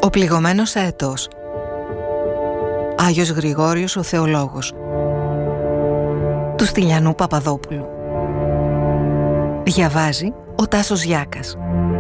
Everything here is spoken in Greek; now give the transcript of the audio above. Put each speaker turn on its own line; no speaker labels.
Ο πληγωμένος αετός. Άγιος Γρηγόριος ο Θεολόγος. Του Στυλιανού Παπαδόπουλου. Διαβάζει ο Τάσος Γιάκας.